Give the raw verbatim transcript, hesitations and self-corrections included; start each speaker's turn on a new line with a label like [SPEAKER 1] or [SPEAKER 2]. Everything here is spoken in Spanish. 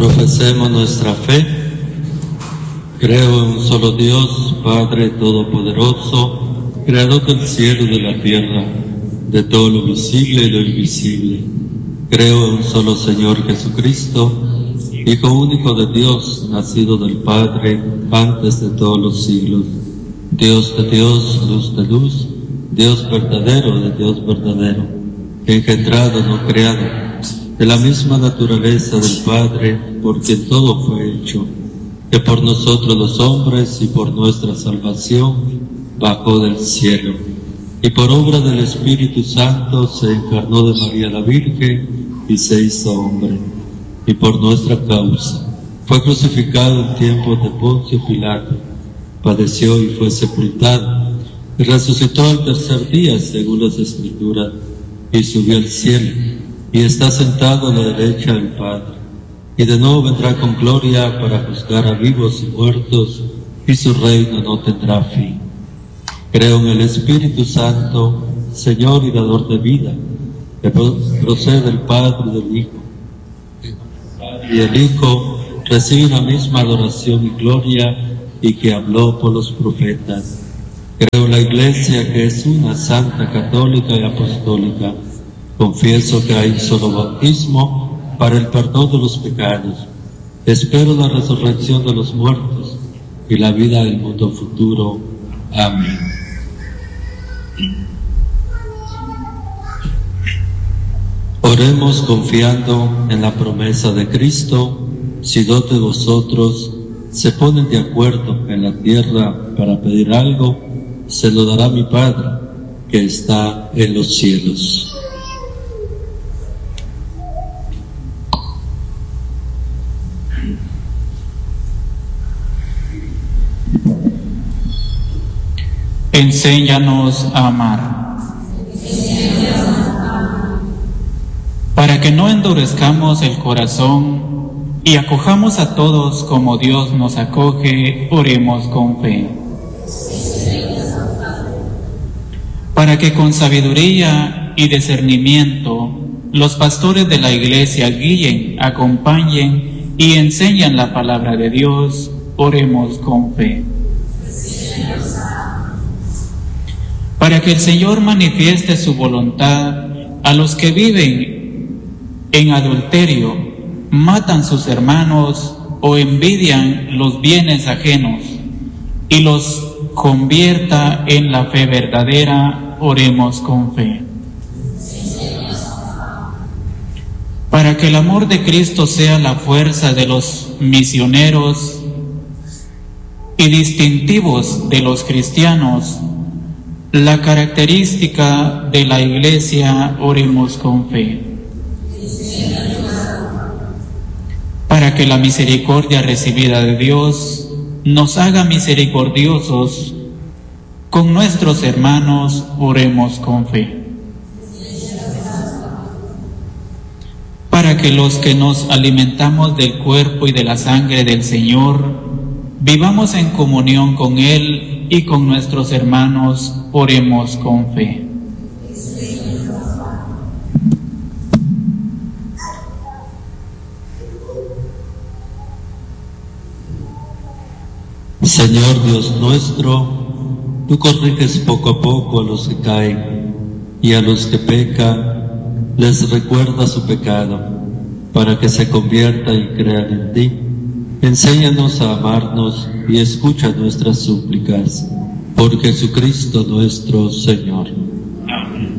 [SPEAKER 1] Profesemos nuestra fe. Creo en un solo Dios, Padre Todopoderoso, Creador del cielo y de la tierra, de todo lo visible y lo invisible. Creo en un solo Señor Jesucristo, Hijo único de Dios, nacido del Padre antes de todos los siglos. Dios de Dios, luz de luz, Dios verdadero de Dios verdadero, engendrado, no creado, de la misma naturaleza del Padre, por quien todo fue hecho, que por nosotros los hombres y por nuestra salvación bajó del cielo, y por obra del Espíritu Santo se encarnó de María la Virgen y se hizo hombre, y por nuestra causa fue crucificado en tiempos de Poncio Pilato, padeció y fue sepultado, y resucitó al tercer día según las Escrituras, y subió al cielo, y está sentado a la derecha del Padre, y de nuevo vendrá con gloria para juzgar a vivos y muertos, y su reino no tendrá fin. Creo en el Espíritu Santo, Señor y dador de vida, que procede del Padre y del Hijo, y el Hijo recibe la misma adoración y gloria, y que habló por los profetas. Creo en la Iglesia, que es una, santa, católica y apostólica. Confieso que hay un solo bautismo para el perdón de los pecados. Espero la resurrección de los muertos y la vida del mundo futuro. Amén. Oremos confiando en la promesa de Cristo: si dos de vosotros se ponen de acuerdo en la tierra para pedir algo, se lo dará mi Padre, que está en los cielos.
[SPEAKER 2] Enséñanos a amar, para que no endurezcamos el corazón y acojamos a todos como Dios nos acoge. Oremos con fe. Para que con sabiduría y discernimiento los pastores de la Iglesia guíen, acompañen y enseñen la palabra de Dios. Oremos con fe. Para que el Señor manifieste su voluntad a los que viven en adulterio, matan sus hermanos o envidian los bienes ajenos, y los convierta en la fe verdadera. Oremos con fe. Para que el amor de Cristo sea la fuerza de los misioneros y distintivos de los cristianos, la característica de la Iglesia. Oremos con fe. Para que la misericordia recibida de Dios nos haga misericordiosos con nuestros hermanos. Oremos con fe. Para que los que nos alimentamos del cuerpo y de la sangre del Señor vivamos en comunión con Él y con nuestros hermanos. Oremos con fe.
[SPEAKER 1] Señor Dios nuestro, tú corriges poco a poco a los que caen, y a los que pecan les recuerda su pecado, para que se conviertan y crean en ti. Enséñanos a amarnos y escucha nuestras súplicas, por Jesucristo nuestro Señor. Amén.